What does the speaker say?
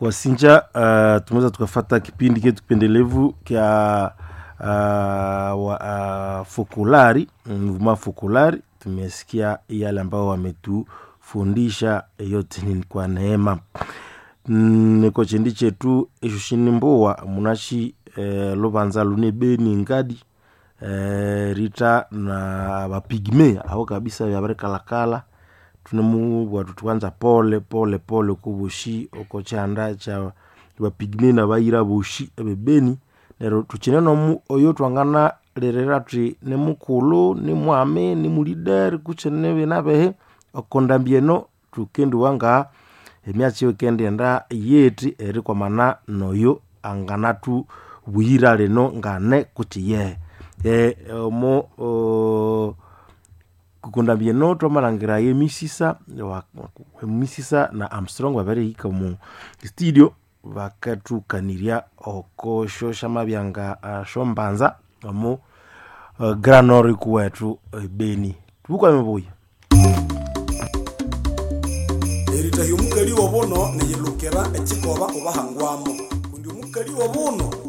Wasinja tumeweza tukafata kipindi ketu kipendelevu kia Fokolari, Mouvement Fokolari. Tumesikia yale ambao wametufundisha, yote ni kwa neema. Niko chindi chetu eshushini mboa munashi Lobanza Lunebeni Ngadi Rita na bapigme hao kabisa ya kalakala. Tunemu watu tuanza pole kubushi okochanda cha bapigme na bayira bushi ebebeni nero tucheneno mu oyo twangana lererati ne mukulu ni mwame ni mulider kuchenebe nabehe okondambieno tukendu wanga emyachi wekende enda yeti eri kwa mana noyo anganatu buyira leno ngane kutiye kukundambieno tomalangira ye misisa na Armstrong babere hika mu studio bakatu kaniria okosho shamabyanga shombanza mu granori kwetu Beni tubuka mboya erita yumukali wobono ne yelukera ekikoba obahangwamo kundi umukali wobono